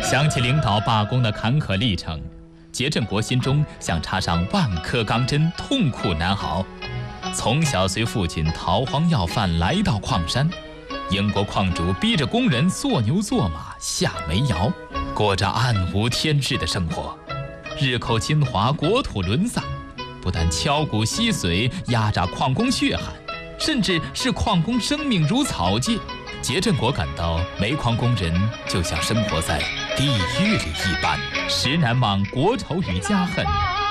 想起领导罢工的坎坷历程，结振国心中像插上万颗钢针，痛苦难熬。从小随父亲逃荒要饭来到矿山，英国矿主逼着工人做牛做马下煤窑，过着暗无天日的生活。日寇侵华，国土沦丧，不但敲骨吸髓，压榨矿工血汗，甚至视矿工生命如草芥。结振国感到煤矿工人就像生活在地狱里一般，实难忘国仇与家恨。